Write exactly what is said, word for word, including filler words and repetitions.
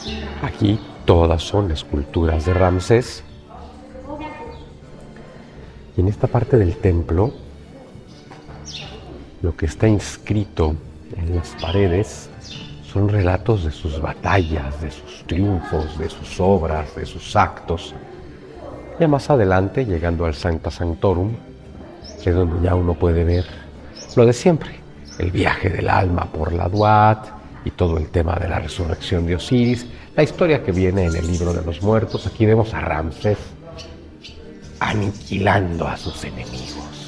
Aquí todas son esculturas de Ramsés. Y en esta parte del templo, lo que está inscrito en las paredes son relatos de sus batallas, de sus triunfos, de sus obras, de sus actos. Ya más adelante, llegando al Sancta Sanctorum, es donde ya uno puede ver lo de siempre, el viaje del alma por la Duat y todo el tema de la resurrección de Osiris, la historia que viene en el libro de los muertos. Aquí vemos a Ramsés aniquilando a sus enemigos.